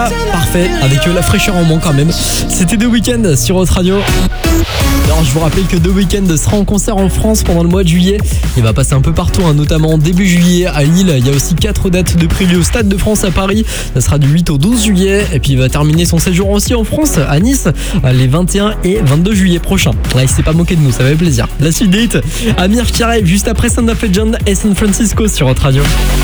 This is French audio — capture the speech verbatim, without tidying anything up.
Parfait, avec la fraîcheur en moins quand même. C'était The Weeknd sur Hot Radio. Alors je vous rappelle que The Weeknd sera en concert en France pendant le mois de juillet. Il va passer un peu partout, hein, notamment début juillet à Lille. Il y a aussi quatre dates de prévues au Stade de France à Paris. Ça sera du huit au douze juillet. Et puis il va terminer son séjour aussi en France, à Nice, les vingt et un et vingt-deux juillet prochains. Là, il s'est pas moqué de nous, ça fait plaisir. La suite des hits, Amir qui arrive juste après Sound of Legend et San Francisco sur Hot Radio.